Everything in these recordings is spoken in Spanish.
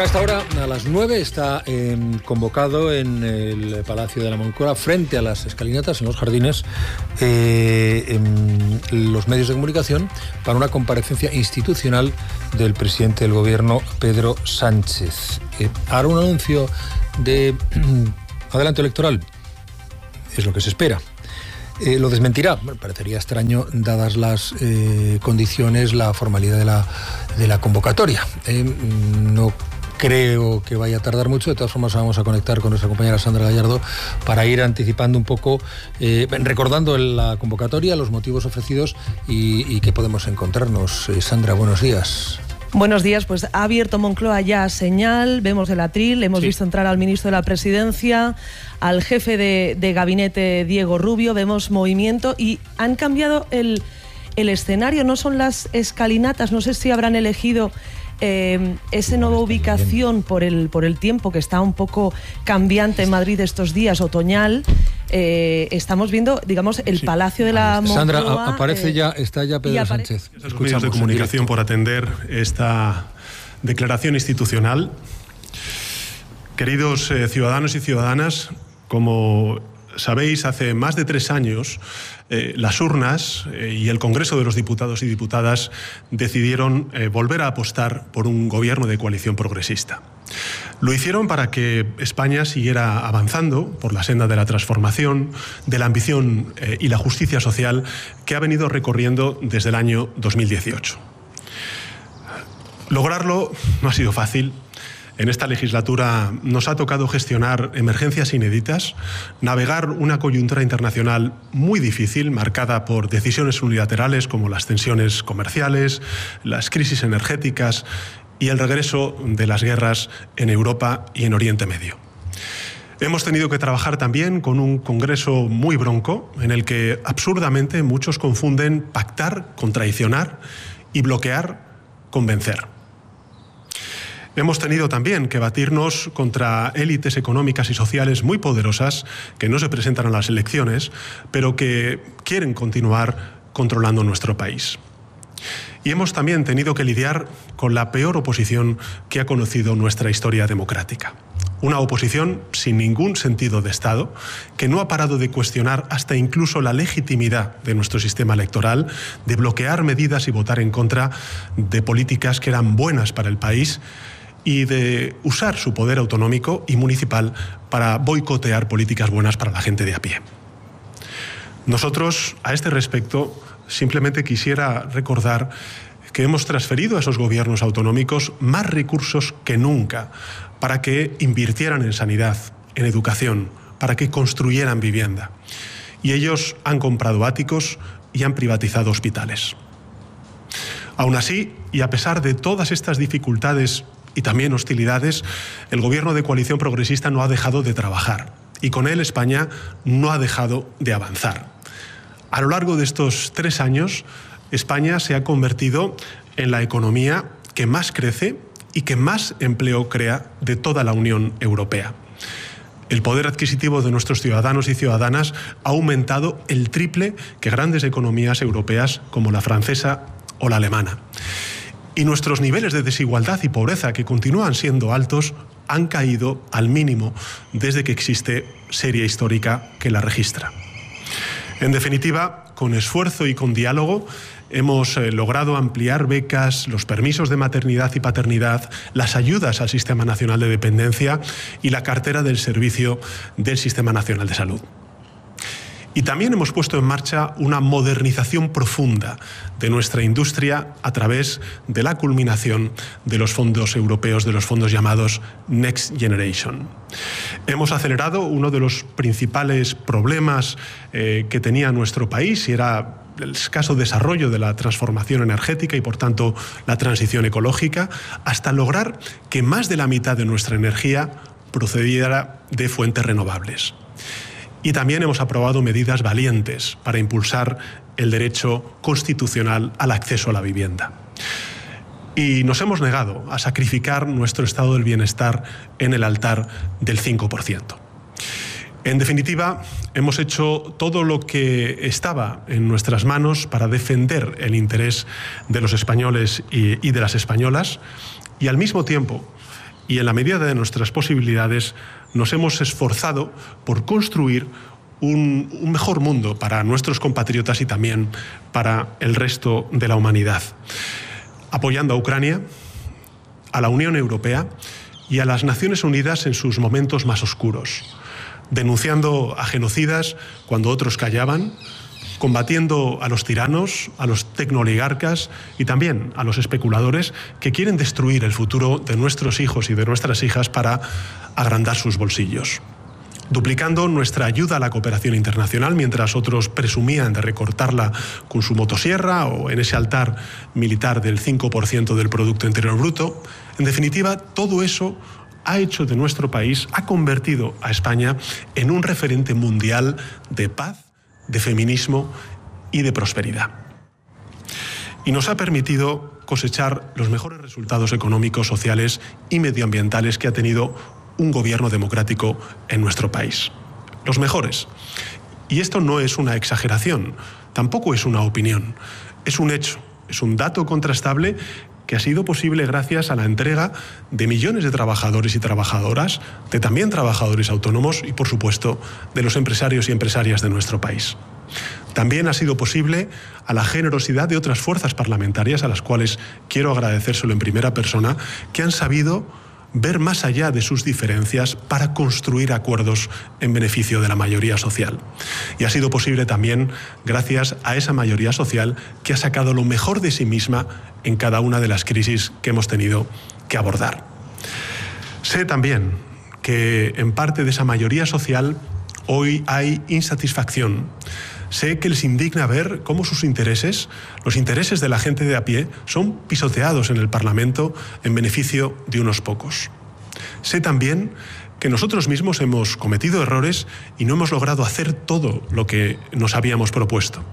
Bueno, a esta hora, a las 9, está convocado en el Palacio de la Moncloa, frente a las escalinatas, en los jardines, los medios de comunicación, para una comparecencia institucional del presidente del Gobierno, Pedro Sánchez. Hará un anuncio de adelanto electoral, es lo que se espera. Lo desmentirá. Bueno, parecería extraño, dadas las condiciones, la formalidad de la convocatoria. No creo que vaya a tardar mucho. De todas formas, vamos a conectar con nuestra compañera Sandra Gallardo para ir anticipando un poco, recordando la convocatoria, los motivos ofrecidos y qué podemos encontrarnos. Sandra, buenos días. Buenos días, pues ha abierto Moncloa ya señal, vemos el atril, hemos visto entrar al ministro de la Presidencia, al jefe de gabinete Diego Rubio, vemos movimiento y han cambiado el escenario, no son las escalinatas, no sé si habrán elegido esa nueva ubicación por el tiempo que está un poco cambiante en Madrid estos días, otoñal. Estamos viendo, digamos, el Palacio de la Moncloa. Sandra, aparece ya, está ya Pedro Sánchez. Los medios de comunicación por atender esta declaración institucional. Queridos ciudadanos y ciudadanas, como sabéis, hace más de 3 años las urnas y el Congreso de los Diputados y Diputadas decidieron volver a apostar por un gobierno de coalición progresista. Lo hicieron para que España siguiera avanzando por la senda de la transformación, de la ambición y la justicia social que ha venido recorriendo desde el año 2018. Lograrlo no ha sido fácil. En esta legislatura nos ha tocado gestionar emergencias inéditas, navegar una coyuntura internacional muy difícil, marcada por decisiones unilaterales como las tensiones comerciales, las crisis energéticas y el regreso de las guerras en Europa y en Oriente Medio. Hemos tenido que trabajar también con un Congreso muy bronco, en el que absurdamente muchos confunden pactar con traicionar y bloquear con vencer. Hemos tenido también que batirnos contra élites económicas y sociales muy poderosas que no se presentan a las elecciones, pero que quieren continuar controlando nuestro país. Y hemos también tenido que lidiar con la peor oposición que ha conocido nuestra historia democrática. Una oposición sin ningún sentido de Estado, que no ha parado de cuestionar hasta incluso la legitimidad de nuestro sistema electoral, de bloquear medidas y votar en contra de políticas que eran buenas para el país y de usar su poder autonómico y municipal para boicotear políticas buenas para la gente de a pie. Nosotros, a este respecto, simplemente quisiera recordar que hemos transferido a esos gobiernos autonómicos más recursos que nunca para que invirtieran en sanidad, en educación, para que construyeran vivienda. Y ellos han comprado áticos y han privatizado hospitales. Aún así, y a pesar de todas estas dificultades y también hostilidades, el gobierno de coalición progresista no ha dejado de trabajar y con él España no ha dejado de avanzar. A lo largo de estos 3 años, España se ha convertido en la economía que más crece y que más empleo crea de toda la Unión Europea. El poder adquisitivo de nuestros ciudadanos y ciudadanas ha aumentado el triple que grandes economías europeas como la francesa o la alemana. Y nuestros niveles de desigualdad y pobreza, que continúan siendo altos, han caído al mínimo desde que existe serie histórica que la registra. En definitiva, con esfuerzo y con diálogo, hemos logrado ampliar becas, los permisos de maternidad y paternidad, las ayudas al Sistema Nacional de Dependencia y la cartera del servicio del Sistema Nacional de Salud. Y también hemos puesto en marcha una modernización profunda de nuestra industria a través de la culminación de los fondos europeos, de los fondos llamados Next Generation. Hemos acelerado uno de los principales problemas que tenía nuestro país, y era el escaso desarrollo de la transformación energética y, por tanto, la transición ecológica, hasta lograr que más de la mitad de nuestra energía procediera de fuentes renovables. Y también hemos aprobado medidas valientes para impulsar el derecho constitucional al acceso a la vivienda. Y nos hemos negado a sacrificar nuestro estado del bienestar en el altar del 5%. En definitiva, hemos hecho todo lo que estaba en nuestras manos para defender el interés de los españoles y de las españolas, y al mismo tiempo, y en la medida de nuestras posibilidades nos hemos esforzado por construir un mejor mundo para nuestros compatriotas y también para el resto de la humanidad, apoyando a Ucrania, a la Unión Europea y a las Naciones Unidas en sus momentos más oscuros, denunciando a genocidas cuando otros callaban, combatiendo a los tiranos, a los tecnooligarcas y también a los especuladores que quieren destruir el futuro de nuestros hijos y de nuestras hijas para agrandar sus bolsillos. Duplicando nuestra ayuda a la cooperación internacional mientras otros presumían de recortarla con su motosierra o en ese altar militar del 5% del Producto Interior Bruto. En definitiva, todo eso ha hecho de nuestro país, ha convertido a España en un referente mundial de paz, de feminismo y de prosperidad. Y nos ha permitido cosechar los mejores resultados económicos, sociales y medioambientales que ha tenido un gobierno democrático en nuestro país. Los mejores. Y esto no es una exageración, tampoco es una opinión, es un hecho, es un dato contrastable que ha sido posible gracias a la entrega de millones de trabajadores y trabajadoras, de también trabajadores autónomos y, por supuesto, de los empresarios y empresarias de nuestro país. También ha sido posible a la generosidad de otras fuerzas parlamentarias, a las cuales quiero agradecérselo en primera persona, que han sabido ver más allá de sus diferencias para construir acuerdos en beneficio de la mayoría social. Y ha sido posible también gracias a esa mayoría social que ha sacado lo mejor de sí misma en cada una de las crisis que hemos tenido que abordar. Sé también que en parte de esa mayoría social hoy hay insatisfacción. Sé que les indigna ver cómo sus intereses, los intereses de la gente de a pie, son pisoteados en el Parlamento en beneficio de unos pocos. Sé también que nosotros mismos hemos cometido errores y no hemos logrado hacer todo lo que nos habíamos propuesto.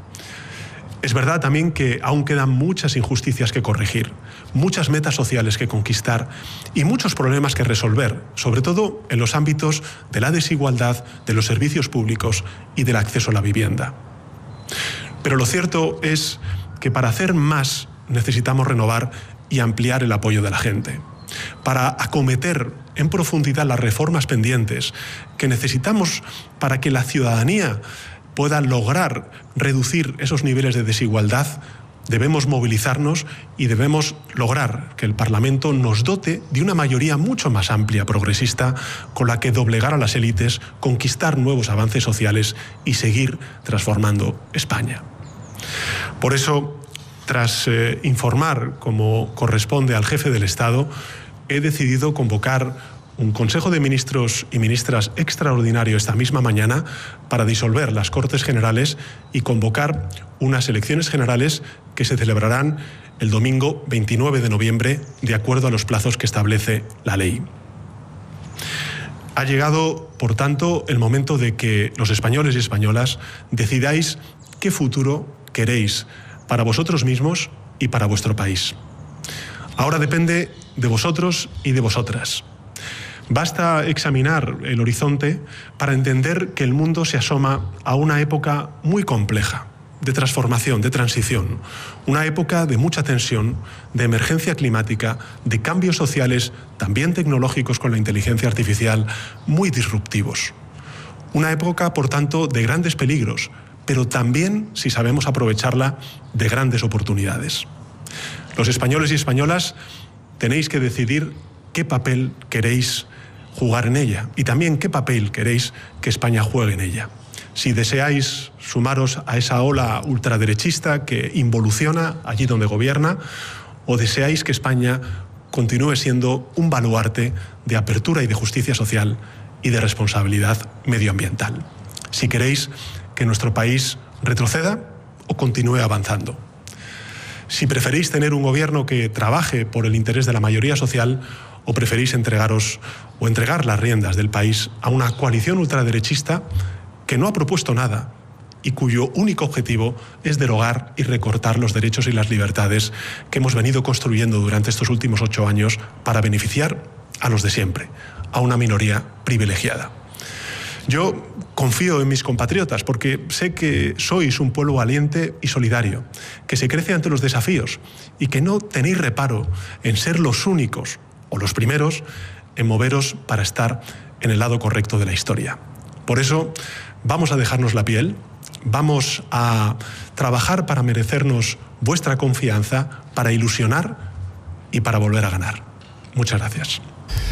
Es verdad también que aún quedan muchas injusticias que corregir, muchas metas sociales que conquistar y muchos problemas que resolver, sobre todo en los ámbitos de la desigualdad, de los servicios públicos y del acceso a la vivienda. Pero lo cierto es que para hacer más necesitamos renovar y ampliar el apoyo de la gente. Para acometer en profundidad las reformas pendientes que necesitamos para que la ciudadanía pueda lograr reducir esos niveles de desigualdad, debemos movilizarnos y debemos lograr que el Parlamento nos dote de una mayoría mucho más amplia, progresista, con la que doblegar a las élites, conquistar nuevos avances sociales y seguir transformando España. Por eso, tras informar como corresponde al jefe del Estado, he decidido convocar un Consejo de Ministros y Ministras extraordinario esta misma mañana para disolver las Cortes Generales y convocar unas elecciones generales que se celebrarán el domingo 29 de noviembre, de acuerdo a los plazos que establece la ley. Ha llegado, por tanto, el momento de que los españoles y españolas decidáis qué futuro queréis para vosotros mismos y para vuestro país. Ahora depende de vosotros y de vosotras. Basta examinar el horizonte para entender que el mundo se asoma a una época muy compleja, de transformación, de transición, una época de mucha tensión, de emergencia climática, de cambios sociales, también tecnológicos con la inteligencia artificial, muy disruptivos. Una época, por tanto, de grandes peligros, pero también, si sabemos aprovecharla, de grandes oportunidades. Los españoles y españolas tenéis que decidir qué papel queréis jugar en ella y también qué papel queréis que España juegue en ella. Si deseáis sumaros a esa ola ultraderechista que involuciona allí donde gobierna, o deseáis que España continúe siendo un baluarte de apertura y de justicia social y de responsabilidad medioambiental. Si queréis que nuestro país retroceda o continúe avanzando. Si preferís tener un gobierno que trabaje por el interés de la mayoría social o preferís entregar las riendas del país a una coalición ultraderechista que no ha propuesto nada y cuyo único objetivo es derogar y recortar los derechos y las libertades que hemos venido construyendo durante estos últimos 8 años para beneficiar a los de siempre, a una minoría privilegiada. Yo confío en mis compatriotas porque sé que sois un pueblo valiente y solidario, que se crece ante los desafíos y que no tenéis reparo en ser los únicos o los primeros, en moveros para estar en el lado correcto de la historia. Por eso, vamos a dejarnos la piel, vamos a trabajar para merecernos vuestra confianza, para ilusionar y para volver a ganar. Muchas gracias.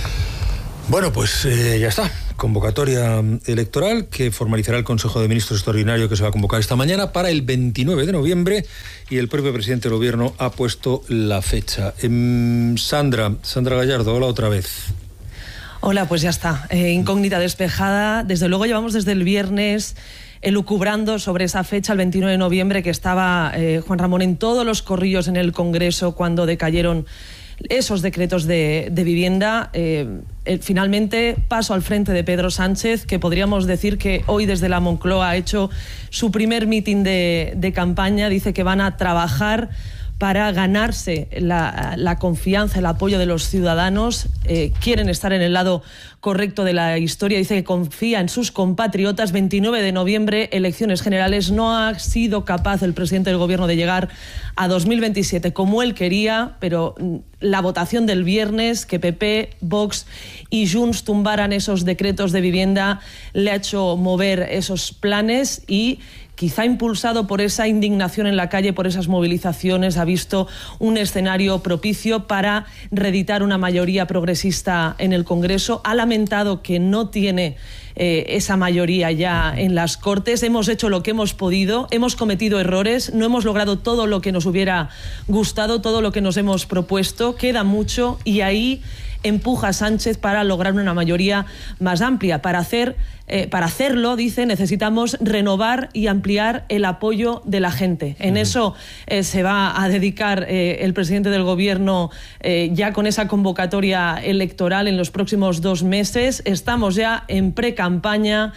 Bueno, pues ya está. Convocatoria electoral que formalizará el Consejo de Ministros extraordinario que se va a convocar esta mañana para el 29 de noviembre y el propio presidente del Gobierno ha puesto la fecha. Sandra Gallardo, hola otra vez. Hola, pues ya está. Incógnita despejada. Desde luego llevamos desde el viernes elucubrando sobre esa fecha, el 29 de noviembre, que estaba Juan Ramón en todos los corrillos en el Congreso cuando decayeron esos decretos de vivienda. Finalmente, paso al frente de Pedro Sánchez, que podríamos decir que hoy desde la Moncloa ha hecho su primer mitin de campaña. Dice que van a trabajar para ganarse la confianza, el apoyo de los ciudadanos. Quieren estar en el lado correcto de la historia. Dice que confía en sus compatriotas. 29 de noviembre, elecciones generales. No ha sido capaz el presidente del Gobierno de llegar a 2027 como él quería, pero la votación del viernes, que PP, Vox y Junts tumbaran esos decretos de vivienda, le ha hecho mover esos planes y quizá impulsado por esa indignación en la calle, por esas movilizaciones, ha visto un escenario propicio para reeditar una mayoría progresista en el Congreso. Ha lamentado que no tiene esa mayoría ya en las Cortes. Hemos hecho lo que hemos podido, hemos cometido errores, no hemos logrado todo lo que nos hubiera gustado, todo lo que nos hemos propuesto. Queda mucho y ahí empuja a Sánchez para lograr una mayoría más amplia. Para hacerlo, dice, necesitamos renovar y ampliar el apoyo de la gente. En eso se va a dedicar el presidente del Gobierno ya con esa convocatoria electoral en los próximos 2 meses. Estamos ya en pre-campaña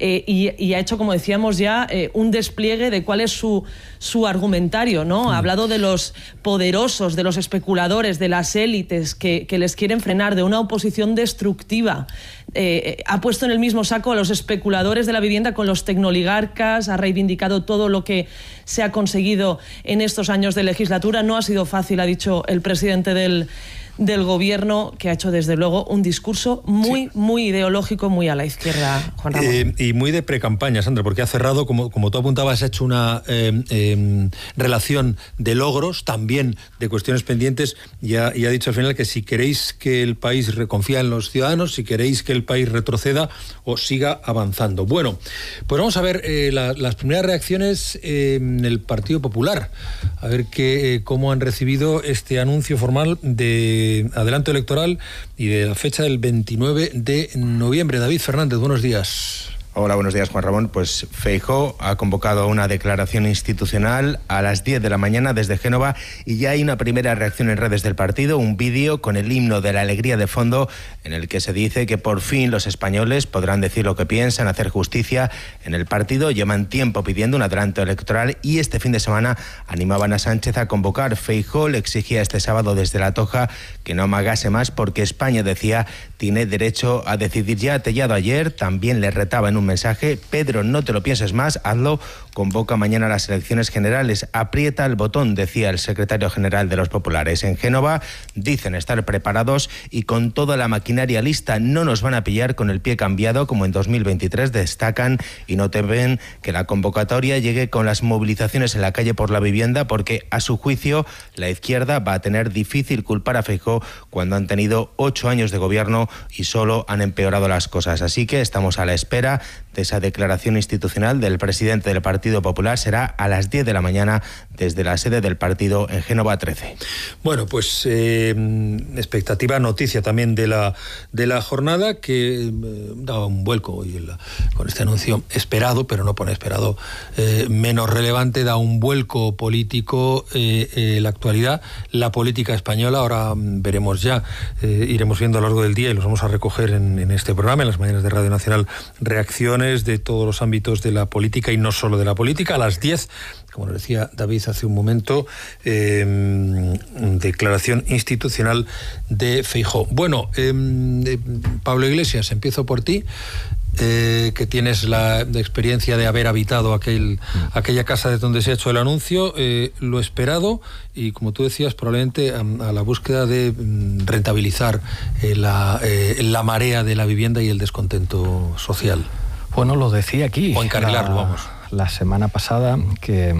y ha hecho, como decíamos, ya un despliegue de cuál es su argumentario, ¿no? Ha hablado de los poderosos, de los especuladores, de las élites que les quieren frenar, de una oposición destructiva. Ha puesto en el mismo saco a los especuladores de la vivienda con los tecnoligarcas, ha reivindicado todo lo que se ha conseguido en estos años de legislatura. No ha sido fácil, ha dicho el presidente del Gobierno, que ha hecho desde luego un discurso muy ideológico, muy a la izquierda, Juan Ramón. Y muy de pre-campaña, Sandra, porque ha cerrado, como tú apuntabas, ha hecho una relación de logros, también de cuestiones pendientes, y ha dicho al final que si queréis que el país reconfía en los ciudadanos, si queréis que el país retroceda o siga avanzando. Bueno, pues vamos a ver las primeras reacciones en el Partido Popular, a ver cómo han recibido este anuncio formal de adelanto electoral y de la fecha del 29 de noviembre. David Fernández, buenos días. Hola, buenos días, Juan Ramón. Pues Feijóo ha convocado una declaración institucional a las 10 de la mañana desde Génova y ya hay una primera reacción en redes del partido, un vídeo con el himno de la alegría de fondo en el que se dice que por fin los españoles podrán decir lo que piensan, hacer justicia. En el partido llevan tiempo pidiendo un adelanto electoral y este fin de semana animaban a Sánchez a convocar. Feijóo le exigía este sábado desde La Toja que no amagase más porque España, decía, tiene derecho a decidir ya. Tellado ayer también le retaba en un mensaje: Pedro, no te lo pienses más, hazlo, convoca mañana las elecciones generales, aprieta el botón, decía el secretario general de los populares. En Génova dicen estar preparados y con toda la maquinaria lista, no nos van a pillar con el pie cambiado como en 2023, destacan, y no temen que la convocatoria llegue con las movilizaciones en la calle por la vivienda, porque a su juicio la izquierda va a tener difícil culpar a Feijóo cuando han tenido 8 años de gobierno y solo han empeorado las cosas. Así que estamos a la espera de esa declaración institucional del presidente del Partido Popular. Será a las 10 de la mañana desde la sede del partido en Génova 13. Bueno, pues expectativa noticia también de la jornada, que daba un vuelco hoy con este anuncio esperado, pero no por esperado menos relevante, da un vuelco político la actualidad, la política española. Ahora veremos ya, iremos viendo a lo largo del día y los vamos a recoger en este programa, en las mañanas de Radio Nacional, reacciones de todos los ámbitos de la política y no solo de la política. A las 10, como nos decía David hace un momento, declaración institucional de Feijóo. Bueno, Pablo Iglesias, empiezo por ti. que tienes la experiencia de haber habitado aquella casa de donde se ha hecho el anuncio, lo esperado y, como tú decías, probablemente a la búsqueda de rentabilizar la marea de la vivienda y el descontento social. Bueno, lo decía aquí. O encarrilarlo, vamos. La semana pasada que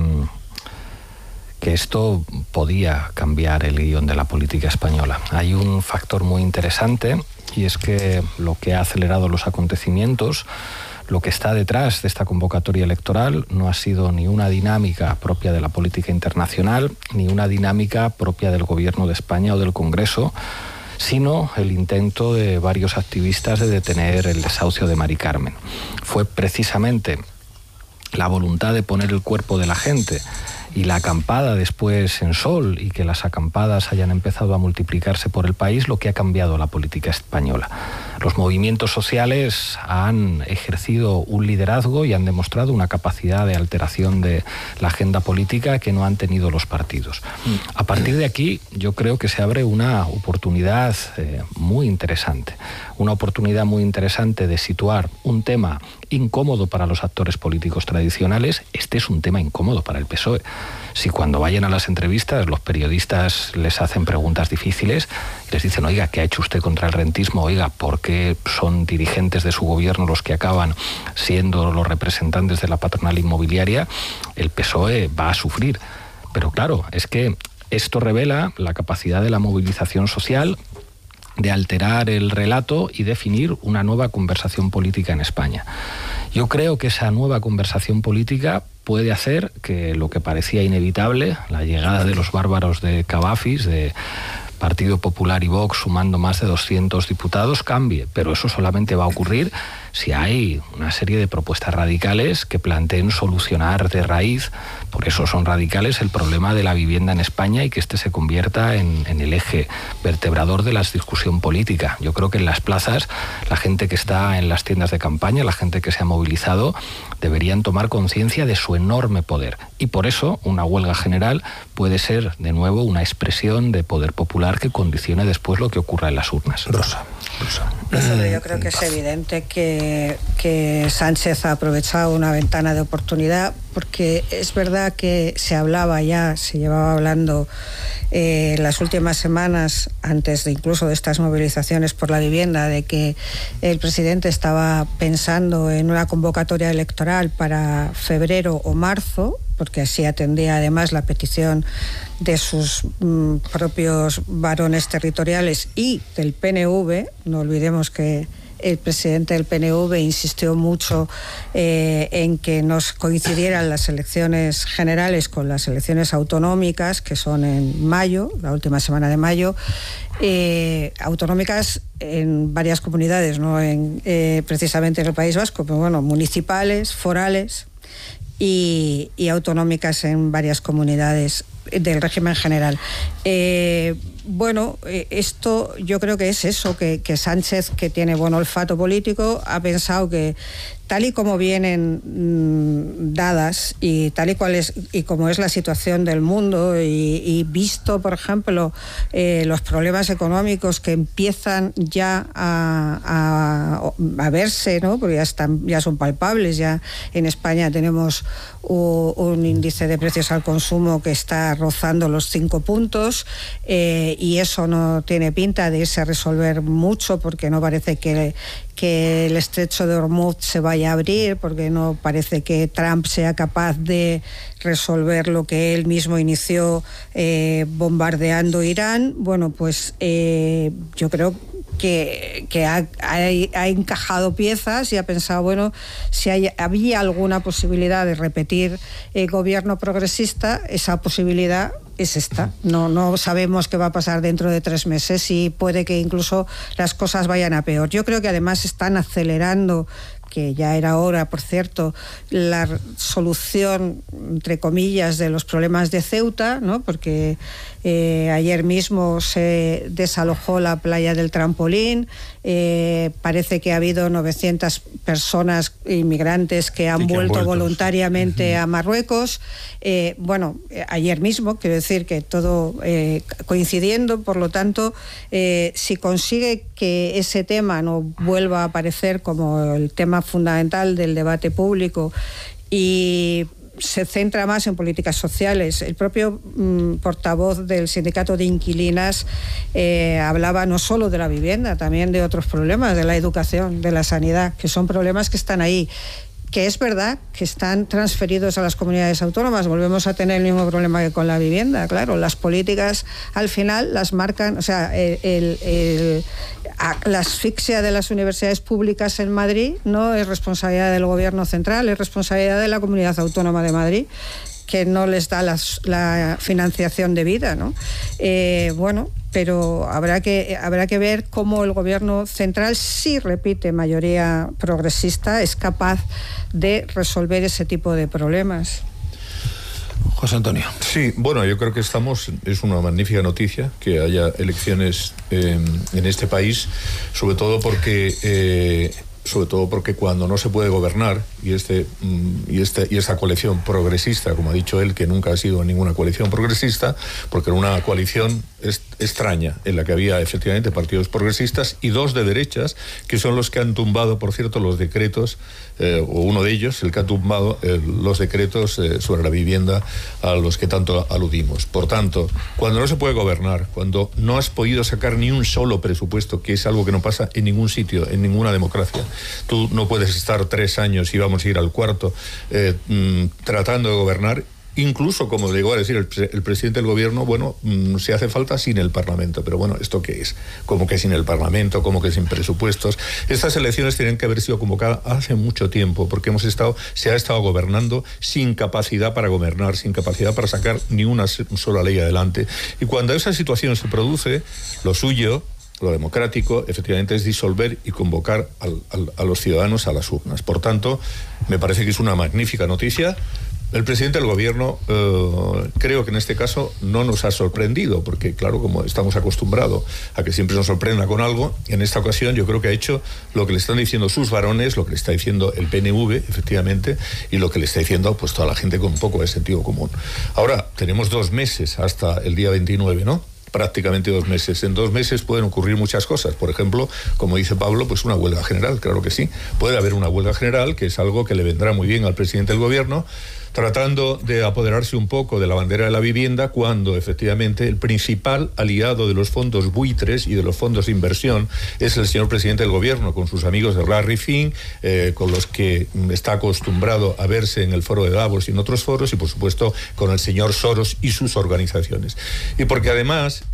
esto podía cambiar el guión de la política española. Hay un factor muy interesante y es que lo que ha acelerado los acontecimientos, lo que está detrás de esta convocatoria electoral, no ha sido ni una dinámica propia de la política internacional, ni una dinámica propia del Gobierno de España o del Congreso, sino el intento de varios activistas de detener el desahucio de Mari Carmen. Fue precisamente la voluntad de poner el cuerpo de la gente y la acampada después en Sol, y que las acampadas hayan empezado a multiplicarse por el país, lo que ha cambiado la política española. Los movimientos sociales han ejercido un liderazgo y han demostrado una capacidad de alteración de la agenda política que no han tenido los partidos. A partir de aquí, yo creo que se abre una oportunidad muy interesante. Una oportunidad muy interesante de situar un tema incómodo para los actores políticos tradicionales. Este es un tema incómodo para el PSOE. Si cuando vayan a las entrevistas los periodistas les hacen preguntas difíciles y les dicen, oiga, ¿qué ha hecho usted contra el rentismo? Oiga, ¿por qué son dirigentes de su gobierno los que acaban siendo los representantes de la patronal inmobiliaria? El PSOE va a sufrir. Pero claro, es que esto revela la capacidad de la movilización social, de alterar el relato y definir una nueva conversación política en España. Yo creo que esa nueva conversación política puede hacer que lo que parecía inevitable, la llegada de los bárbaros de Cavafis, de Partido Popular y Vox sumando más de 200 diputados, cambie, pero eso solamente va a ocurrir si hay una serie de propuestas radicales que planteen solucionar de raíz, por eso son radicales, el problema de la vivienda en España y que este se convierta en el eje vertebrador de la discusión política. Yo creo que en las plazas, la gente que está en las tiendas de campaña, la gente que se ha movilizado, deberían tomar conciencia de su enorme poder. Y por eso una huelga general puede ser, de nuevo, una expresión de poder popular que condicione después lo que ocurra en las urnas. Rosa. Yo creo que es evidente que Sánchez ha aprovechado una ventana de oportunidad, porque es verdad que se llevaba hablando las últimas semanas, antes de incluso de estas movilizaciones por la vivienda, de que el presidente estaba pensando en una convocatoria electoral para febrero o marzo, porque así atendía además la petición de sus propios varones territoriales y del PNV. No olvidemos que el presidente del PNV insistió mucho en que nos coincidieran las elecciones generales con las elecciones autonómicas, que son en mayo, la última semana de mayo, autonómicas en varias comunidades, no precisamente en el País Vasco, pero bueno, municipales, forales y autonómicas en varias comunidades del régimen general. Esto yo creo que es eso, que Sánchez, que tiene buen olfato político, ha pensado que tal y como vienen dadas y tal y cual es y como es la situación del mundo y visto, por ejemplo, los problemas económicos que empiezan ya a verse, ¿no? Porque ya son palpables. Ya en España tenemos un índice de precios al consumo que está rozando los 5 puntos, y eso no tiene pinta de irse a resolver mucho, porque no parece que el estrecho de Hormuz se vaya a abrir, porque no parece que Trump sea capaz de resolver lo que él mismo inició bombardeando Irán. Bueno, pues yo creo que ha encajado piezas y ha pensado, bueno, si había alguna posibilidad de repetir gobierno progresista, esa posibilidad es esta. No sabemos qué va a pasar dentro de 3 meses y puede que incluso las cosas vayan a peor. Yo creo que además están acelerando, que ya era hora, por cierto, la solución, entre comillas, de los problemas de Ceuta, ¿no? Porque ayer mismo se desalojó la playa del Trampolín, parece que ha habido 900 personas inmigrantes que han vuelto voluntariamente a Marruecos. Ayer mismo, quiero decir que todo coincidiendo, por lo tanto, si consigue que ese tema no vuelva a aparecer como el tema fundamental del debate público y se centra más en políticas sociales. El propio portavoz del sindicato de inquilinas hablaba no solo de la vivienda, también de otros problemas, de la educación, de la sanidad, que son problemas que están ahí, que es verdad que están transferidos a las comunidades autónomas. Volvemos a tener el mismo problema que con la vivienda. Claro, las políticas al final las marcan, o sea, la asfixia de las universidades públicas en Madrid no es responsabilidad del gobierno central, es responsabilidad de la Comunidad Autónoma de Madrid, que no les da la financiación debida, ¿no? Bueno, pero habrá que ver cómo el gobierno central, si repite mayoría progresista, es capaz de resolver ese tipo de problemas. José Antonio. Sí, bueno, yo creo que es una magnífica noticia que haya elecciones en este país, sobre todo porque cuando no se puede gobernar y esta coalición progresista, como ha dicho él, que nunca ha sido ninguna coalición progresista, porque era una coalición extraña en la que había efectivamente partidos progresistas y dos de derechas, que son los que han tumbado, por cierto, los decretos, o uno de ellos, el que ha tumbado los decretos sobre la vivienda a los que tanto aludimos. Por tanto, cuando no se puede gobernar, cuando no has podido sacar ni un solo presupuesto, que es algo que no pasa en ningún sitio, en ninguna democracia, tú no puedes estar 3 años y vamos a ir al cuarto tratando de gobernar. Incluso, como llegó a decir el presidente del gobierno, bueno, se hace falta sin el Parlamento. Pero bueno, ¿esto qué es? ¿Cómo que sin el Parlamento? ¿Cómo que sin presupuestos? Estas elecciones tienen que haber sido convocadas hace mucho tiempo, porque se ha estado gobernando sin capacidad para gobernar, sin capacidad para sacar ni una sola ley adelante. Y cuando esa situación se produce, lo suyo, lo democrático, efectivamente, es disolver y convocar a los ciudadanos a las urnas. Por tanto, me parece que es una magnífica noticia. El presidente del gobierno, creo que en este caso no nos ha sorprendido, porque claro, como estamos acostumbrados a que siempre nos sorprenda con algo, en esta ocasión yo creo que ha hecho lo que le están diciendo sus varones, lo que le está diciendo el PNV, efectivamente, y lo que le está diciendo pues toda la gente con un poco de sentido común. Ahora, tenemos 2 meses hasta el día 29, ¿no? Prácticamente 2 meses. En 2 meses pueden ocurrir muchas cosas. Por ejemplo, como dice Pablo, pues una huelga general, claro que sí. Puede haber una huelga general, que es algo que le vendrá muy bien al presidente del gobierno, tratando de apoderarse un poco de la bandera de la vivienda, cuando efectivamente el principal aliado de los fondos buitres y de los fondos de inversión es el señor presidente del gobierno, con sus amigos de Larry Fink, con los que está acostumbrado a verse en el foro de Davos y en otros foros, y por supuesto con el señor Soros y sus organizaciones. Y porque además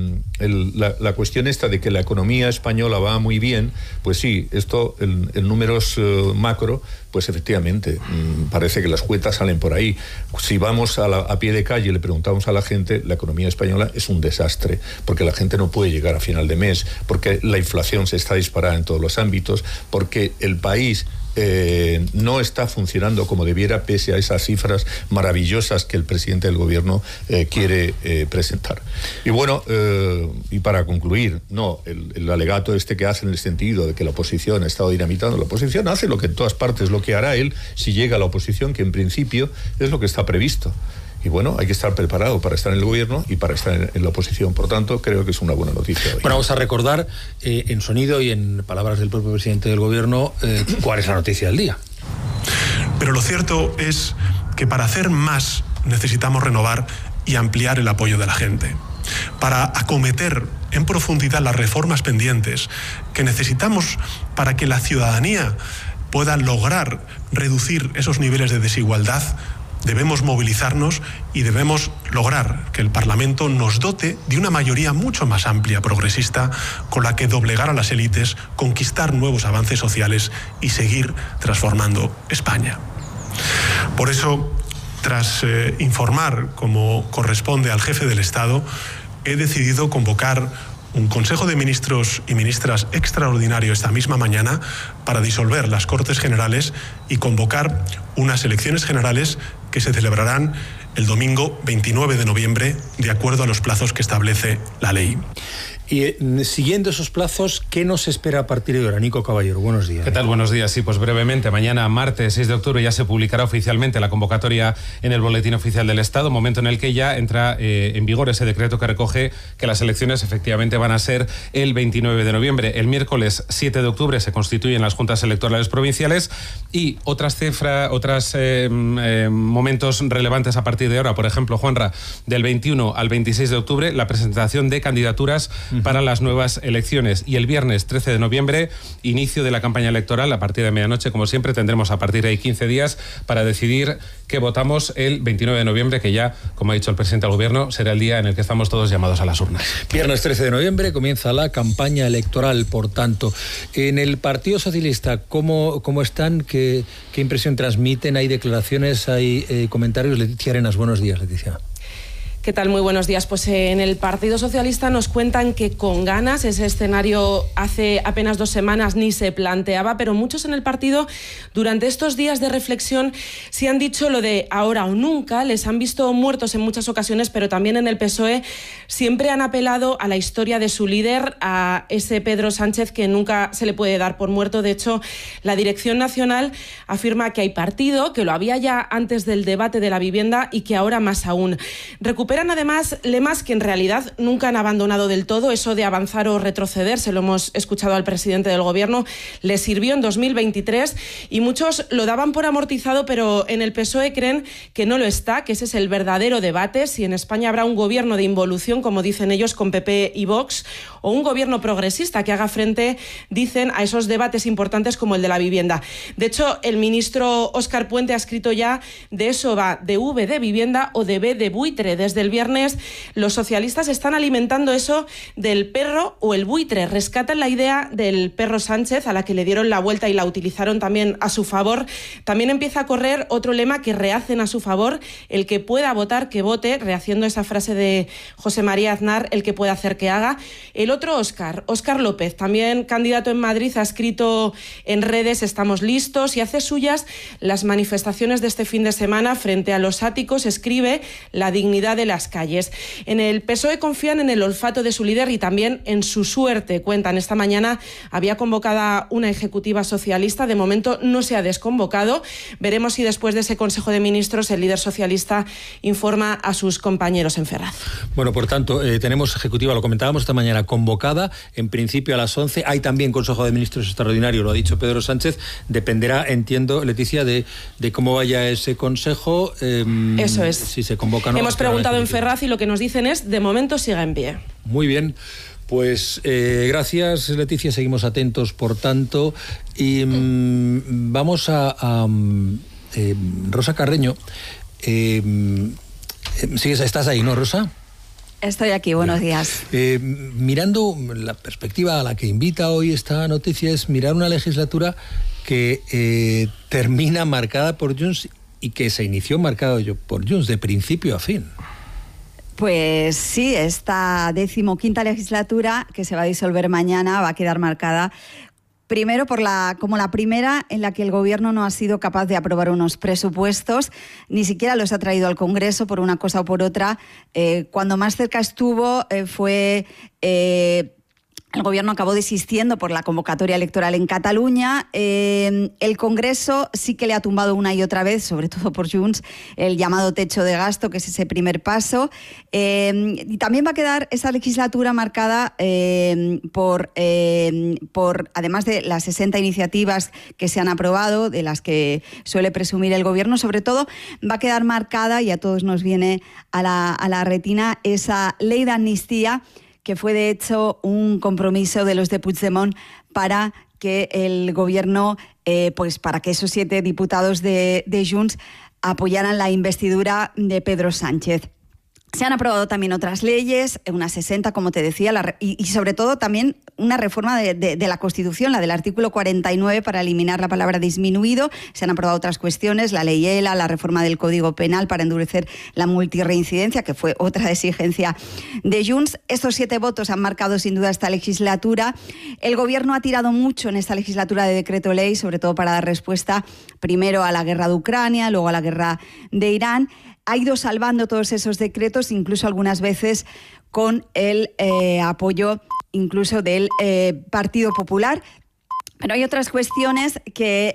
la cuestión esta de que la economía española va muy bien, pues sí, esto en números macro, pues efectivamente parece que las cuentas salen por ahí. Si vamos a pie de calle y le preguntamos a la gente, la economía española es un desastre, porque la gente no puede llegar a final de mes, porque la inflación se está disparando en todos los ámbitos, porque el país no está funcionando como debiera, pese a esas cifras maravillosas que el presidente del gobierno quiere presentar. Y bueno, y para concluir, no, el alegato que hace en el sentido de que la oposición ha estado dinamitando, la oposición hace lo que en todas partes, lo que hará él si llega a la oposición, que en principio es lo que está previsto. Y bueno, hay que estar preparado para estar en el gobierno y para estar en la oposición. Por tanto, creo que es una buena noticia hoy. Bueno, vamos a recordar en sonido y en palabras del propio presidente del gobierno cuál es la noticia del día. Pero lo cierto es que para hacer más necesitamos renovar y ampliar el apoyo de la gente. Para acometer en profundidad las reformas pendientes que necesitamos para que la ciudadanía pueda lograr reducir esos niveles de desigualdad, debemos movilizarnos y debemos lograr que el Parlamento nos dote de una mayoría mucho más amplia, progresista, con la que doblegar a las élites, conquistar nuevos avances sociales y seguir transformando España. Por eso, tras informar como corresponde al jefe del Estado, he decidido convocar un Consejo de Ministros y Ministras extraordinario esta misma mañana para disolver las Cortes Generales y convocar unas elecciones generales que se celebrarán el domingo 29 de noviembre, de acuerdo a los plazos que establece la ley. Y siguiendo esos plazos, ¿qué nos espera a partir de ahora? Nico Caballero, buenos días. ¿Qué tal? Buenos días. Sí, pues brevemente, mañana martes 6 de octubre ya se publicará oficialmente la convocatoria en el Boletín Oficial del Estado, momento en el que ya entra en vigor ese decreto que recoge que las elecciones efectivamente van a ser el 29 de noviembre. El miércoles 7 de octubre se constituyen las juntas electorales provinciales y otros momentos relevantes a partir de ahora, por ejemplo, Juanra, del 21 al 26 de octubre, la presentación de candidaturas para las nuevas elecciones. Y el viernes 13 de noviembre, inicio de la campaña electoral a partir de medianoche. Como siempre, tendremos a partir de ahí 15 días para decidir qué votamos el 29 de noviembre, que ya, como ha dicho el presidente del Gobierno, será el día en el que estamos todos llamados a las urnas. Viernes 13 de noviembre comienza la campaña electoral, por tanto. En el Partido Socialista, ¿cómo están? ¿Qué impresión transmiten? ¿Hay declaraciones? ¿Hay comentarios? Leticia Arenas, buenos días, Leticia. ¿Qué tal? Muy buenos días. Pues en el Partido Socialista nos cuentan que con ganas ese escenario hace apenas 2 semanas ni se planteaba, pero muchos en el partido durante estos días de reflexión sí han dicho lo de ahora o nunca. Les han visto muertos en muchas ocasiones, pero también en el PSOE siempre han apelado a la historia de su líder, a ese Pedro Sánchez, que nunca se le puede dar por muerto. De hecho, la dirección nacional afirma que hay partido, que lo había ya antes del debate de la vivienda y que ahora más aún. Recuperan además lemas que en realidad nunca han abandonado del todo. Eso de avanzar o retroceder, se lo hemos escuchado al presidente del Gobierno, le sirvió en 2023 y muchos lo daban por amortizado, pero en el PSOE creen que no lo está, que ese es el verdadero debate, si en España habrá un gobierno de involución, como dicen ellos, con PP y Vox, o un gobierno progresista que haga frente, dicen, a esos debates importantes como el de la vivienda. De hecho, el ministro Óscar Puente ha escrito ya: de eso va, de V de vivienda o de B de buitre. Desde el viernes los socialistas están alimentando eso del perro o el buitre. Rescatan la idea del perro Sánchez, a la que le dieron la vuelta y la utilizaron también a su favor. También empieza a correr otro lema que rehacen a su favor: el que pueda votar, que vote, rehaciendo esa frase de José María Aznar, el que pueda hacer, que haga. El otro, Óscar López, también candidato en Madrid, ha escrito en redes: estamos listos, y hace suyas las manifestaciones de este fin de semana frente a los áticos. Escribe: la dignidad de las calles. En el PSOE confían en el olfato de su líder y también en su suerte. Cuentan, esta mañana había convocada una ejecutiva socialista, de momento no se ha desconvocado. Veremos si después de ese Consejo de Ministros el líder socialista informa a sus compañeros en Ferraz. Bueno, por tanto, tenemos ejecutiva, lo comentábamos esta mañana, convocada en principio a las 11. Hay también Consejo de Ministros extraordinario, lo ha dicho Pedro Sánchez. Dependerá, entiendo, Leticia, de cómo vaya ese Consejo. Eso es. Si se convoca o no. Hemos preguntado en Ferraz y lo que nos dicen es: de momento siga en pie. Muy bien. Pues gracias, Leticia, seguimos atentos, por tanto, y vamos a Rosa Carreño. ¿Estás ahí, no, Rosa? Estoy aquí, buenos días. Mirando la perspectiva a la que invita hoy esta noticia, es mirar una legislatura que termina marcada por Junts y que se inició marcada por Junts de principio a fin. Pues sí, esta 15ª legislatura, que se va a disolver mañana, va a quedar marcada primero como la primera en la que el Gobierno no ha sido capaz de aprobar unos presupuestos, ni siquiera los ha traído al Congreso por una cosa o por otra. Cuando más cerca estuvo fue... El Gobierno acabó desistiendo por la convocatoria electoral en Cataluña. El Congreso sí que le ha tumbado una y otra vez, sobre todo por Junts, el llamado techo de gasto, que es ese primer paso. Y también va a quedar esa legislatura marcada por, además de las 60 iniciativas que se han aprobado, de las que suele presumir el Gobierno, sobre todo, va a quedar marcada, y a todos nos viene a la retina, esa ley de amnistía, que fue de hecho un compromiso de los de Puigdemont para que el Gobierno, para que esos 7 diputados de Junts apoyaran la investidura de Pedro Sánchez. Se han aprobado también otras leyes, unas 60, como te decía, y sobre todo también una reforma de la Constitución, la del artículo 49, para eliminar la palabra disminuido. Se han aprobado otras cuestiones, la ley ELA, la reforma del Código Penal para endurecer la multirreincidencia, que fue otra exigencia de Junts. Estos 7 votos han marcado sin duda esta legislatura. El Gobierno ha tirado mucho en esta legislatura de decreto ley, sobre todo para dar respuesta primero a la guerra de Ucrania, luego a la guerra de Irán. Ha ido salvando todos esos decretos, incluso algunas veces con el apoyo incluso del Partido Popular. Pero hay otras cuestiones que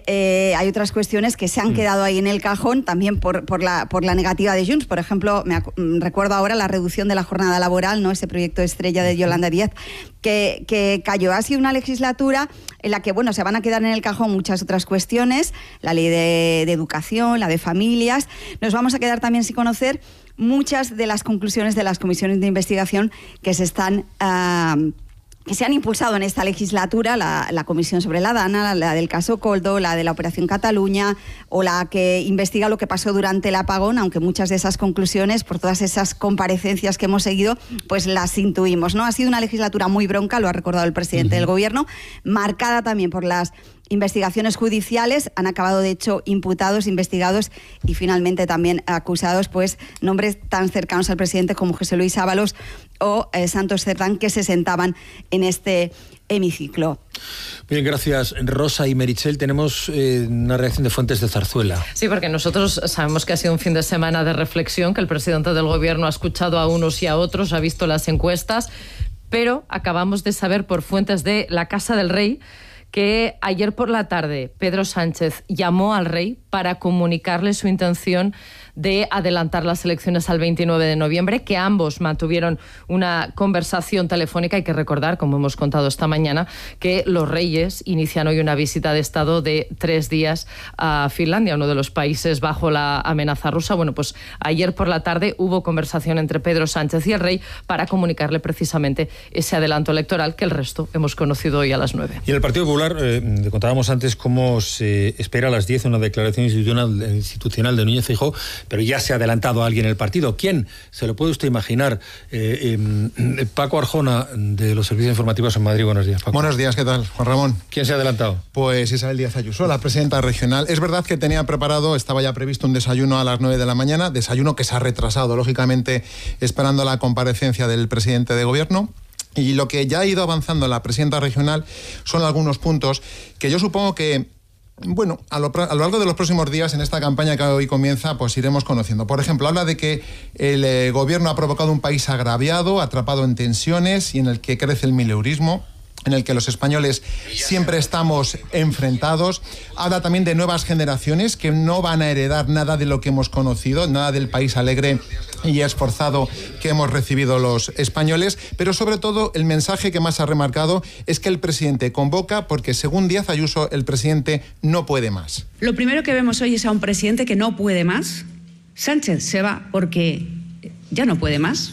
se han quedado ahí en el cajón, también por la negativa de Junts. Por ejemplo, recuerdo ahora la reducción de la jornada laboral, ¿no? Ese proyecto estrella de Yolanda Díaz, que cayó. Ha sido una legislatura en la que, bueno, se van a quedar en el cajón muchas otras cuestiones, la ley de educación, la de familias. Nos vamos a quedar también sin conocer muchas de las conclusiones de las comisiones de investigación que se han impulsado en esta legislatura, la comisión sobre la Dana, la del caso Coldo, la de la Operación Cataluña o la que investiga lo que pasó durante el apagón, aunque muchas de esas conclusiones, por todas esas comparecencias que hemos seguido, pues las intuimos, ¿no? Ha sido una legislatura muy bronca, lo ha recordado el presidente del Gobierno, marcada también por las investigaciones judiciales. Han acabado, de hecho, imputados, investigados y finalmente también acusados, pues, nombres tan cercanos al presidente como José Luis Ábalos o Santos Cerdán, que se sentaban en este hemiciclo. Bien, gracias Rosa y Meritxell. Tenemos una reacción de fuentes de Zarzuela. Sí, porque nosotros sabemos que ha sido un fin de semana de reflexión, que el presidente del Gobierno ha escuchado a unos y a otros, ha visto las encuestas, pero acabamos de saber por fuentes de la Casa del Rey que ayer por la tarde Pedro Sánchez llamó al rey para comunicarle su intención de adelantar las elecciones al 29 de noviembre, que ambos mantuvieron una conversación telefónica. Hay que recordar, como hemos contado esta mañana, que los reyes inician hoy una visita de Estado de 3 días a Finlandia, uno de los países bajo la amenaza rusa. Bueno, pues ayer por la tarde hubo conversación entre Pedro Sánchez y el rey para comunicarle precisamente ese adelanto electoral que el resto hemos conocido hoy a las 9. Y en el Partido Popular, contábamos antes cómo se espera a las 10 una declaración institucional de Núñez Feijóo, pero ya se ha adelantado a alguien en el partido. ¿Quién? ¿Se lo puede usted imaginar? Paco Arjona, de los servicios informativos en Madrid. Buenos días, Paco. Buenos días, ¿qué tal, Juan Ramón? ¿Quién se ha adelantado? Pues Isabel Díaz Ayuso, la presidenta regional. Es verdad que tenía preparado, estaba ya previsto un desayuno a las 9 de la mañana, desayuno que se ha retrasado, lógicamente, esperando la comparecencia del presidente de Gobierno. Y lo que ya ha ido avanzando la presidenta regional son algunos puntos que yo supongo que, bueno, a lo largo de los próximos días en esta campaña que hoy comienza, pues iremos conociendo. Por ejemplo, habla de que el gobierno ha provocado un país agraviado, atrapado en tensiones y en el que crece el mileurismo, en el que los españoles siempre estamos enfrentados. Habla también de nuevas generaciones que no van a heredar nada de lo que hemos conocido, nada del país alegre y esforzado que hemos recibido los españoles, pero sobre todo el mensaje que más ha remarcado es que el presidente convoca porque, según Díaz Ayuso, el presidente no puede más. Lo primero que vemos hoy es a un presidente que no puede más. Sánchez se va porque ya no puede más.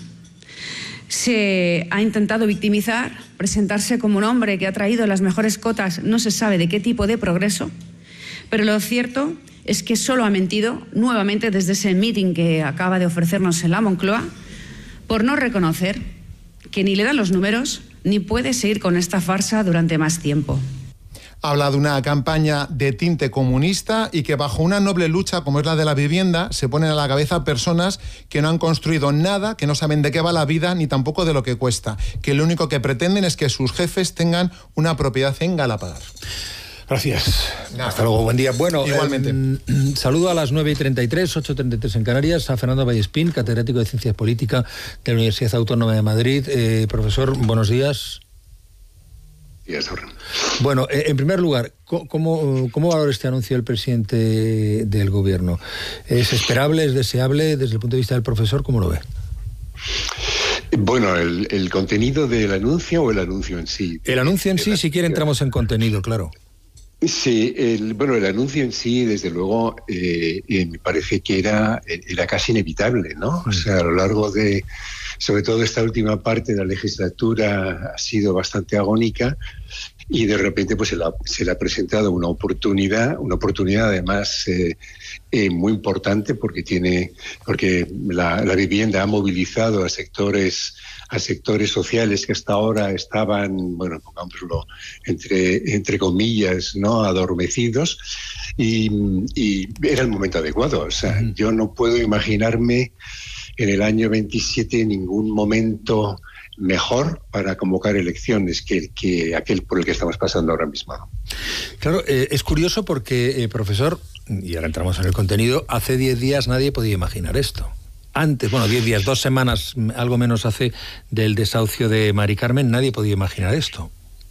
Se ha intentado victimizar, presentarse como un hombre que ha traído las mejores cotas, no se sabe de qué tipo de progreso, pero lo cierto es que solo ha mentido nuevamente desde ese meeting que acaba de ofrecernos en la Moncloa, por no reconocer que ni le dan los números ni puede seguir con esta farsa durante más tiempo. Habla de una campaña de tinte comunista y que bajo una noble lucha como es la de la vivienda se ponen a la cabeza personas que no han construido nada, que no saben de qué va la vida ni tampoco de lo que cuesta, que lo único que pretenden es que sus jefes tengan una propiedad en Galapagar. Gracias. Hasta luego, buen día. Bueno, igualmente. Saludo a las 9:33, 8:33 en Canarias, a Fernando Vallespín, catedrático de Ciencias Políticas de la Universidad Autónoma de Madrid. Profesor, buenos días. Bueno, en primer lugar, ¿cómo valora este anuncio del presidente del Gobierno? ¿Es esperable, es deseable desde el punto de vista del profesor? ¿Cómo lo ve? Bueno, el contenido del anuncio o el anuncio en sí. El anuncio en sí, si quiere entramos en contenido, claro. Sí, el anuncio en sí, desde luego, me parece que era casi inevitable, ¿no? O sea, a lo largo de, sobre todo esta última parte de la legislatura, ha sido bastante agónica y de repente pues se le ha presentado una oportunidad además muy importante porque la vivienda ha movilizado a sectores sociales que hasta ahora estaban, bueno, pongámoslo entre comillas, ¿no?, adormecidos, y era el momento adecuado. O sea, yo no puedo imaginarme en el año 27 ningún momento mejor para convocar elecciones que aquel por el que estamos pasando ahora mismo. Claro, es curioso porque, profesor, y ahora entramos en el contenido, hace 10 días nadie podía imaginar esto. antes, 10 días, 2 semanas, algo menos hace, del desahucio de Mari Carmen, nadie podía imaginar esto.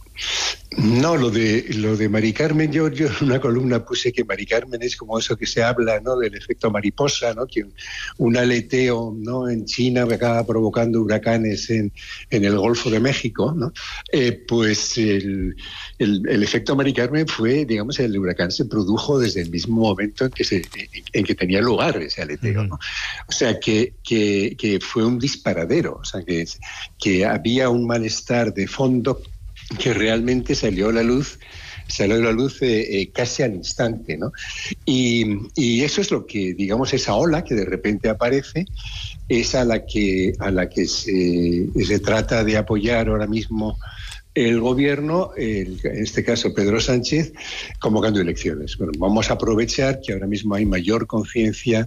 No, lo de Mari Carmen, yo en una columna puse que Mari Carmen es como eso que se habla, ¿no?, del efecto mariposa, ¿no?, que un aleteo, ¿no?, en China que acaba provocando huracanes en el Golfo de México, ¿no? Pues el efecto Mari Carmen fue, digamos, el huracán se produjo desde el mismo momento en que tenía lugar ese aleteo, ¿no? O sea, que fue un disparadero, o sea, que había un malestar de fondo que realmente salió a la luz casi al instante, ¿no? Y eso es lo que, digamos, esa ola que de repente aparece, es a la que se trata de apoyar ahora mismo el gobierno, en este caso Pedro Sánchez, convocando elecciones. Bueno, vamos a aprovechar que ahora mismo hay mayor conciencia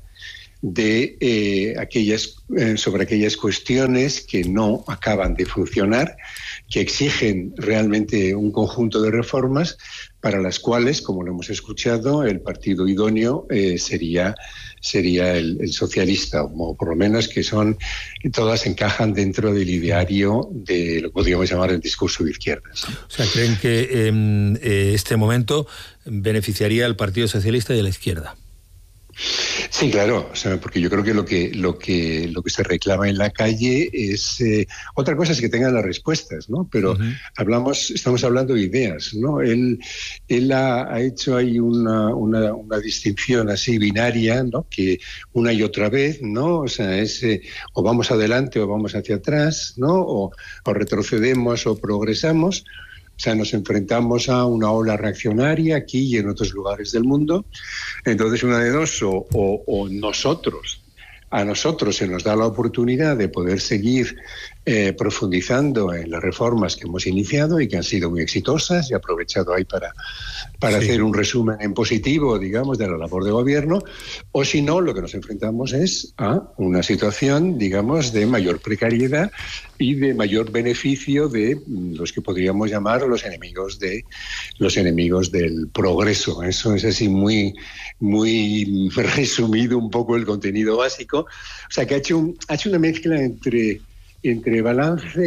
de sobre aquellas cuestiones que no acaban de funcionar, que exigen realmente un conjunto de reformas para las cuales, como lo hemos escuchado, el partido idóneo sería el socialista, o por lo menos que todas encajan dentro del ideario de lo que podríamos llamar el discurso de izquierdas. O sea, ¿creen que este momento beneficiaría al Partido Socialista y a la izquierda? Sí, claro, o sea, porque yo creo que lo que se reclama en la calle es otra cosa es que tengan las respuestas, ¿no? Pero estamos hablando de ideas, ¿no? Él ha hecho ahí una distinción así binaria, ¿no? Que una y otra vez, ¿no? O sea, es o vamos adelante o vamos hacia atrás, ¿no? O retrocedemos o progresamos. O sea, nos enfrentamos a una ola reaccionaria aquí y en otros lugares del mundo. Entonces, una de dos, o a nosotros se nos da la oportunidad de poder seguir profundizando en las reformas que hemos iniciado y que han sido muy exitosas, y he aprovechado ahí para hacer un resumen en positivo, digamos, de la labor de gobierno, o si no, lo que nos enfrentamos es a una situación, digamos, de mayor precariedad y de mayor beneficio de los que podríamos llamar los enemigos del progreso. Eso es así muy resumido un poco el contenido básico. O sea, que ha hecho una mezcla entre balance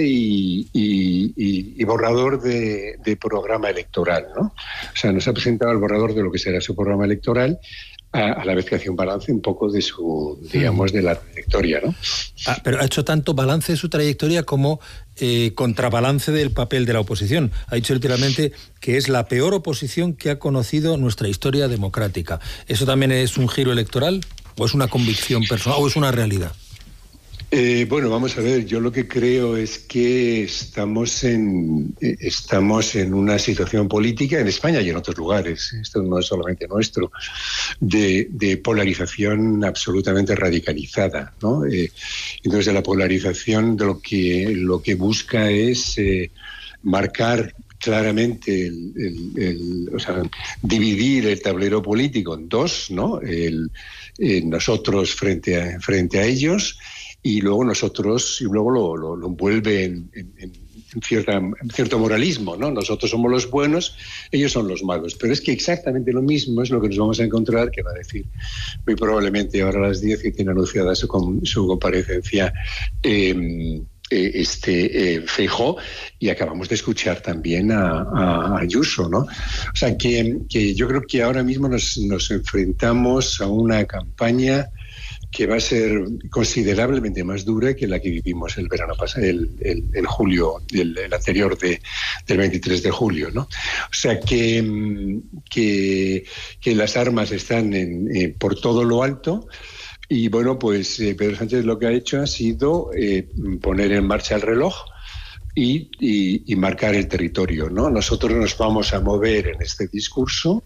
y borrador de programa electoral, ¿no? O sea, nos ha presentado el borrador de lo que será su programa electoral, a la vez que hace un balance un poco de su, digamos, de la trayectoria, ¿no? Pero ha hecho tanto balance de su trayectoria como contrabalance del papel de la oposición. Ha dicho literalmente que es la peor oposición que ha conocido nuestra historia democrática. ¿Eso también es un giro electoral? ¿O es una convicción personal? ¿O es una realidad? Bueno, vamos a ver, yo lo que creo es que estamos en una situación política en España y en otros lugares, esto no es solamente nuestro, de polarización absolutamente radicalizada, ¿no? Entonces, la polarización de lo que busca es marcar claramente o sea, dividir el tablero político en dos, ¿no? Nosotros frente a ellos, y luego lo envuelve en cierto moralismo, ¿no? Nosotros somos los buenos, ellos son los malos. Pero es que exactamente lo mismo es lo que nos vamos a encontrar, que va a decir muy probablemente ahora a las 10, que tiene anunciada su comparecencia Feijóo, y acabamos de escuchar también a Ayuso, ¿no? O sea, que yo creo que ahora mismo nos enfrentamos a una campaña que va a ser considerablemente más dura que la que vivimos el verano pasado, el julio, el anterior del 23 de julio, ¿no? O sea, que las armas están por todo lo alto. Y bueno, pues Pedro Sánchez lo que ha hecho ha sido poner en marcha el reloj y marcar el territorio, ¿no? Nosotros nos vamos a mover en este discurso,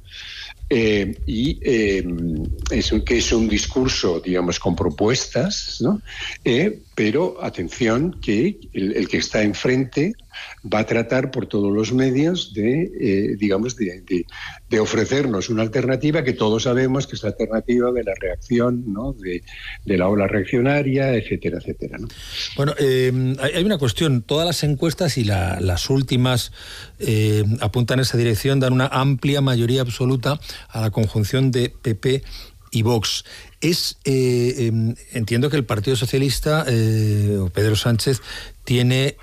es un discurso, digamos, con propuestas, ¿no? Pero atención, que el que está enfrente va a tratar por todos los medios de ofrecernos una alternativa que todos sabemos que es la alternativa de la reacción, ¿no? de la ola reaccionaria, etcétera, etcétera, ¿no? Bueno, hay una cuestión. Todas las encuestas y las últimas apuntan en esa dirección, dan una amplia mayoría absoluta a la conjunción de PP y Vox. Entiendo que el Partido Socialista, o Pedro Sánchez, tiene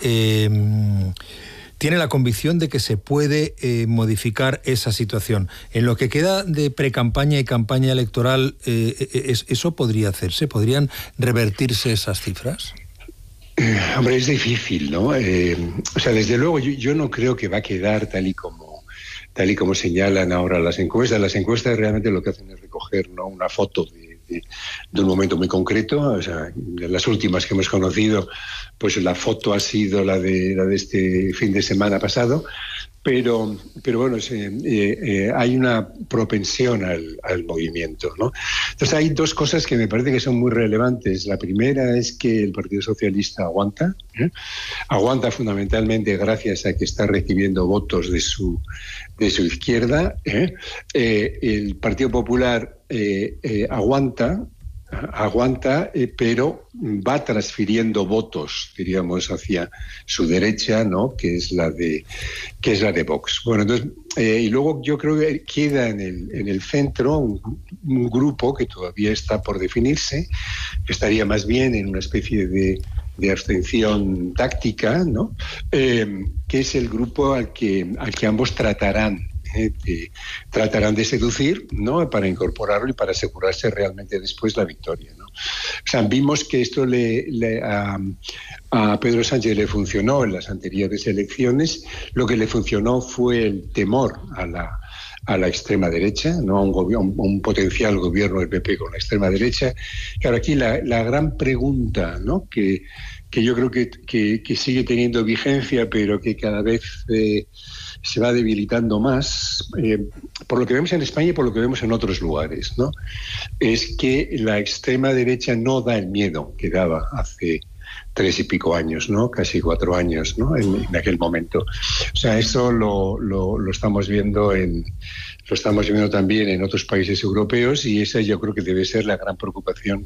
la convicción de que se puede modificar esa situación. En lo que queda de precampaña y campaña electoral, ¿eso podría hacerse? ¿Podrían revertirse esas cifras? Hombre, es difícil, ¿no? O sea, desde luego yo no creo que va a quedar tal y como señalan ahora las encuestas. Las encuestas realmente lo que hacen es recoger, ¿no?, una foto de un momento muy concreto. O sea, de las últimas que hemos conocido, pues la foto ha sido la de este fin de semana pasado. Pero bueno, hay una propensión al movimiento, ¿no? Entonces hay dos cosas que me parece que son muy relevantes. La primera es que el Partido Socialista aguanta. Aguanta fundamentalmente gracias a que está recibiendo votos de su izquierda. El Partido Popular aguanta, pero va transfiriendo votos, diríamos, hacia su derecha, ¿no?, que es la de Vox. Bueno, entonces, y luego yo creo que queda en el centro un grupo que todavía está por definirse, que estaría más bien en una especie de abstención táctica, ¿no?, que es el grupo al que ambos tratarán de seducir, ¿no?, para incorporarlo y para asegurarse realmente después la victoria, ¿no? O sea, vimos que esto a Pedro Sánchez le funcionó en las anteriores elecciones. Lo que le funcionó fue el temor a la extrema derecha, ¿no?, un potencial gobierno del PP con la extrema derecha. Claro, aquí la gran pregunta, ¿no?, que yo creo que sigue teniendo vigencia, pero que cada vez se va debilitando más, por lo que vemos en España y por lo que vemos en otros lugares, ¿no?, es que la extrema derecha no da el miedo que daba hace 3 y pico años, ¿no?, casi 4 años, ¿no?, en aquel momento. O sea, eso lo estamos viendo también en otros países europeos, y esa yo creo que debe ser la gran preocupación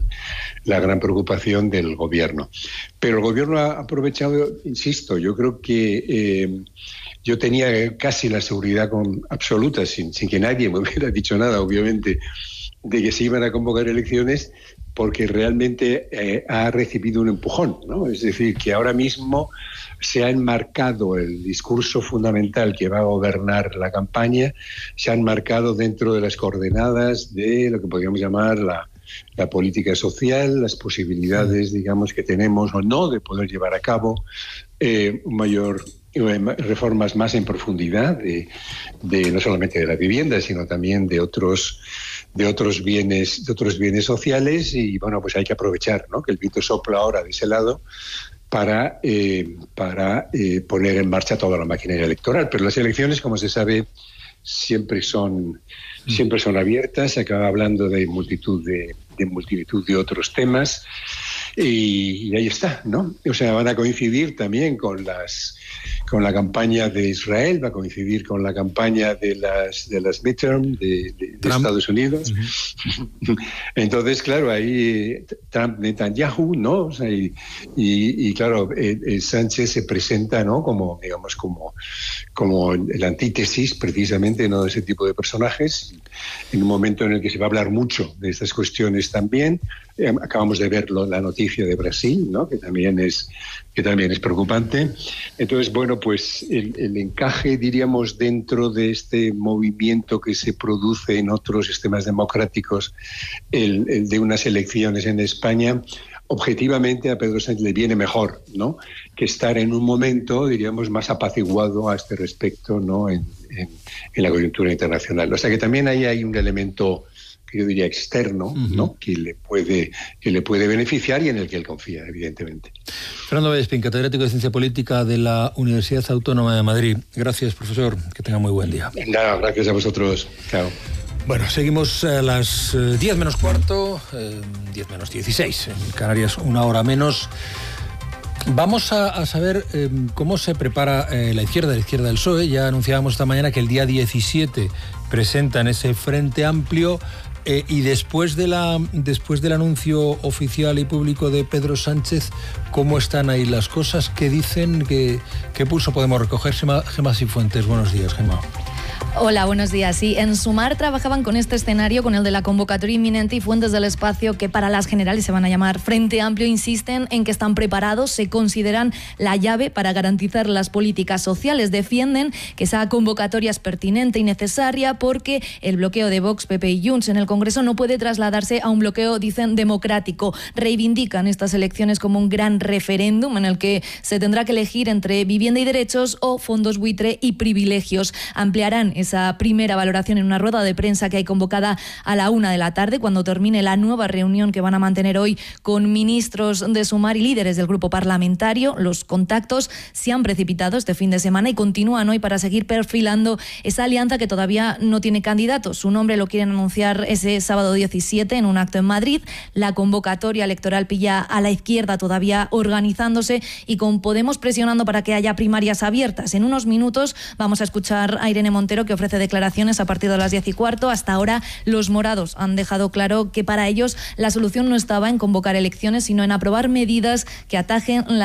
del gobierno. Pero el gobierno ha aprovechado, insisto, yo creo que yo tenía casi la seguridad absoluta, sin que nadie me hubiera dicho nada, obviamente, de que se iban a convocar elecciones, porque realmente ha recibido un empujón, ¿no? Es decir, que ahora mismo se ha enmarcado el discurso fundamental que va a gobernar la campaña, se ha enmarcado dentro de las coordenadas de lo que podríamos llamar la política social, las posibilidades, digamos, que tenemos o no de poder llevar a cabo reformas más en profundidad de no solamente de la vivienda, sino también de otros bienes sociales. Y bueno, pues hay que aprovechar, ¿no?, que el viento sopla ahora de ese lado para poner en marcha toda la maquinaria electoral. Pero las elecciones, como se sabe, siempre son abiertas. Se acaba hablando de multitud de otros temas. Y ahí está, ¿no? O sea, van a coincidir también con la campaña de Israel, va a coincidir con la campaña de las midterm de Estados Unidos. Uh-huh. Entonces, claro, ahí Trump, Netanyahu, ¿no? O sea, y claro, Sánchez se presenta, ¿no?, como, digamos, como la antítesis precisamente, ¿no?, de ese tipo de personajes, en un momento en el que se va a hablar mucho de estas cuestiones también. Acabamos de ver la noticia de Brasil, ¿no?, que también es preocupante. Entonces, bueno, pues el encaje, diríamos, dentro de este movimiento que se produce en otros sistemas democráticos, el de unas elecciones en España, objetivamente a Pedro Sánchez le viene mejor, ¿no?, que estar en un momento, diríamos, más apaciguado a este respecto, ¿no?, en la coyuntura internacional. O sea que también ahí hay un elemento que yo diría externo, ¿no?, que le puede beneficiar y en el que él confía, evidentemente. Fernando Vallespín, catedrático de Ciencia Política de la Universidad Autónoma de Madrid. Gracias, profesor. Que tenga muy buen día. Nada, gracias a vosotros. Chao. Bueno, seguimos a las 10 menos cuarto, 10 menos 16, en Canarias, una hora menos. Vamos a saber cómo se prepara la izquierda del PSOE. Ya anunciábamos esta mañana que el día 17 presentan ese Frente Amplio, y después del anuncio oficial y público de Pedro Sánchez, ¿cómo están ahí las cosas? ¿Qué dicen? ¿Qué pulso podemos recoger? Gemma Cifuentes, buenos días, Gemma. Hola, buenos días. Sí, en Sumar trabajaban con este escenario, con el de la convocatoria inminente, y Fuentes del Espacio, que para las generales se van a llamar Frente Amplio, insisten en que están preparados, se consideran la llave para garantizar las políticas sociales. Defienden que esa convocatoria es pertinente y necesaria porque el bloqueo de Vox, PP y Junts en el Congreso no puede trasladarse a un bloqueo, dicen, democrático. Reivindican estas elecciones como un gran referéndum en el que se tendrá que elegir entre vivienda y derechos o fondos buitre y privilegios. Ampliarán esa primera valoración en una rueda de prensa que hay convocada a la 1 de la tarde, cuando termine la nueva reunión que van a mantener hoy con ministros de Sumar y líderes del grupo parlamentario. Los contactos se han precipitado este fin de semana y continúan hoy para seguir perfilando esa alianza que todavía no tiene candidato. Su nombre lo quieren anunciar ese sábado 17 en un acto en Madrid. La convocatoria electoral pilla a la izquierda todavía organizándose y con Podemos presionando para que haya primarias abiertas. En unos minutos vamos a escuchar a Irene Montero, que ofrece declaraciones a partir de las 10:15. Hasta ahora los morados han dejado claro que para ellos la solución no estaba en convocar elecciones, sino en aprobar medidas que atajen la